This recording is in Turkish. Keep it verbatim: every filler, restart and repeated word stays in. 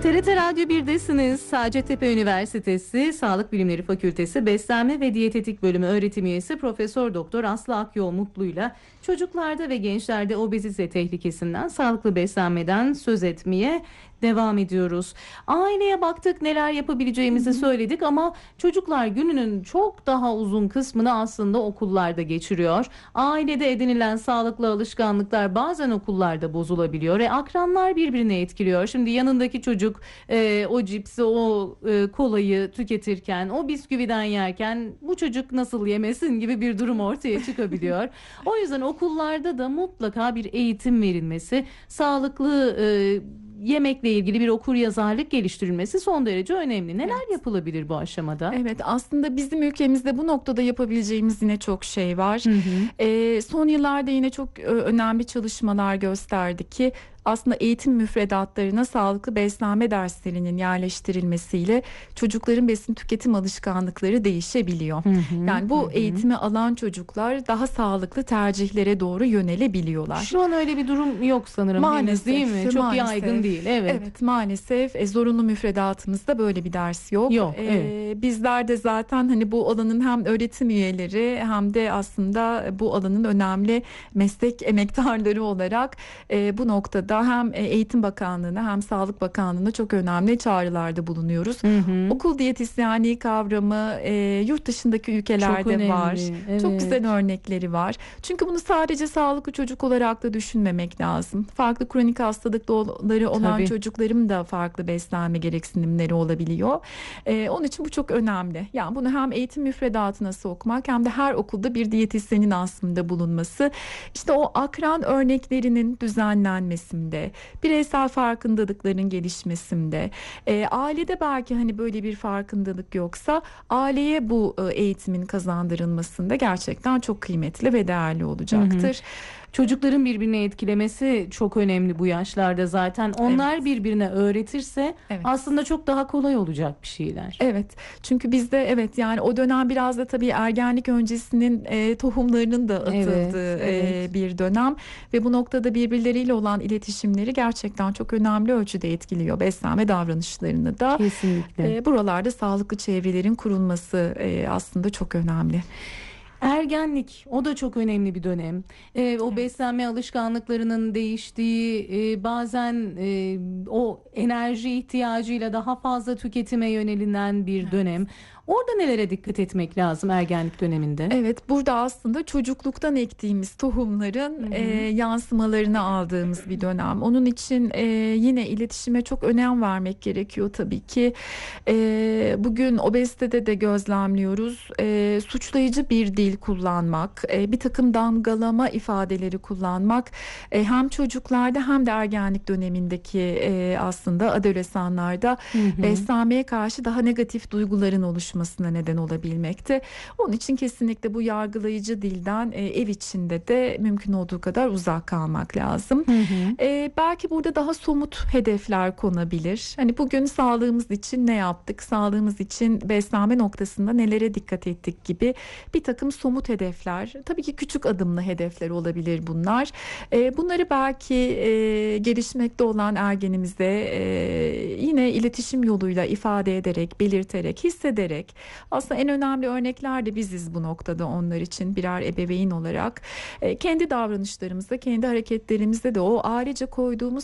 T R T Radyo birdesiniz. Hacettepe Üniversitesi Sağlık Bilimleri Fakültesi Beslenme ve Diyetetik Bölümü öğretim üyesi Profesör Doktor Aslı Akyol Mutlu'yla çocuklarda ve gençlerde obezite tehlikesinden, sağlıklı beslenmeden söz etmeye devam ediyoruz. Aileye baktık, neler yapabileceğimizi Hı-hı. söyledik ama çocuklar gününün çok daha uzun kısmını aslında okullarda geçiriyor. Ailede edinilen sağlıklı alışkanlıklar bazen okullarda bozulabiliyor. E, akranlar birbirini etkiliyor. Şimdi yanındaki çocuk e, o cipsi, o e, kolayı tüketirken, o bisküviden yerken bu çocuk nasıl yemesin gibi bir durum ortaya çıkabiliyor. O yüzden okullarda da mutlaka bir eğitim verilmesi, sağlıklı e, yemekle ilgili bir okuryazarlık geliştirilmesi son derece önemli. Neler evet. yapılabilir bu aşamada? Evet, aslında bizim ülkemizde bu noktada yapabileceğimiz yine çok şey var. Hı hı. E, son yıllarda yine çok önemli çalışmalar gösterdi ki aslında eğitim müfredatlarına sağlıklı beslenme derslerinin yerleştirilmesiyle çocukların besin tüketim alışkanlıkları değişebiliyor. Hı hı, yani bu hı. eğitimi alan çocuklar daha sağlıklı tercihlere doğru yönelebiliyorlar. Şu an öyle bir durum yok sanırım. Maalesef, değil mi? Çok maalesef, yaygın değil. Evet. Evet, maalesef e, zorunlu müfredatımızda böyle bir ders yok. Yok. E, evet. Bizler de zaten hani bu alanın hem öğretim üyeleri hem de aslında bu alanın önemli meslek emektarları olarak e, bu noktada hem Eğitim Bakanlığı'na hem Sağlık Bakanlığı'na çok önemli çağrılarda bulunuyoruz. Hı hı. Okul diyetisyenliği kavramı e, yurt dışındaki ülkelerde var. Evet. Çok güzel örnekleri var. Çünkü bunu sadece sağlıklı çocuk olarak da düşünmemek lazım. Farklı kronik hastalıkları olan Tabii. çocukların da farklı beslenme gereksinimleri olabiliyor. E, onun için bu çok önemli. Yani bunu hem eğitim müfredatına sokmak hem de her okulda bir diyetisyenin aslında bulunması. İşte o akran örneklerinin düzenlenmesinde, bireysel farkındalıkların gelişmesinde, e, ailede belki hani böyle bir farkındalık yoksa aileye bu e, eğitimin kazandırılmasında gerçekten çok kıymetli ve değerli olacaktır. Hı hı. Çocukların birbirini etkilemesi çok önemli bu yaşlarda zaten. Onlar evet. birbirine öğretirse evet. aslında çok daha kolay olacak bir şeyler. Evet. Çünkü bizde evet yani o dönem biraz da tabii ergenlik öncesinin e, tohumlarının da atıldığı evet, evet. E, bir dönem ve bu noktada birbirleriyle olan iletişimleri gerçekten çok önemli ölçüde etkiliyor. Beslenme davranışlarını da. Kesinlikle. E, buralarda sağlıklı çevrelerin kurulması e, aslında çok önemli. Ergenlik, o da çok önemli bir dönem. Ee, o evet. beslenme alışkanlıklarının değiştiği, e, bazen e, o enerji ihtiyacıyla daha fazla tüketime yönelilen bir evet. dönem. Orada nelere dikkat etmek lazım ergenlik döneminde? Evet, burada aslında çocukluktan ektiğimiz tohumların e, yansımalarını aldığımız bir dönem. Onun için e, yine iletişime çok önem vermek gerekiyor tabii ki. E, bugün obezitede de gözlemliyoruz. E, suçlayıcı bir dil kullanmak, e, bir takım damgalama ifadeleri kullanmak e, hem çocuklarda hem de ergenlik dönemindeki e, aslında adolesanlarda hı hı. beslenmeye karşı daha negatif duyguların oluşmasına neden olabilmekte. Onun için kesinlikle bu yargılayıcı dilden e, ev içinde de mümkün olduğu kadar uzak kalmak lazım. Hı hı. E, belki burada daha somut hedefler konabilir. Hani bugün sağlığımız için ne yaptık? Sağlığımız için beslenme noktasında nelere dikkat ettik gibi bir takım somut hedefler. Tabii ki küçük adımlı hedefler olabilir bunlar. E, bunları belki e, gelişmekte olan ergenimize e, yine iletişim yoluyla ifade ederek, belirterek, hissederek aslında en önemli örnekler de biziz bu noktada onlar için birer ebeveyn olarak. E, kendi davranışlarımızda, kendi hareketlerimizde de o ailece koyduğumuz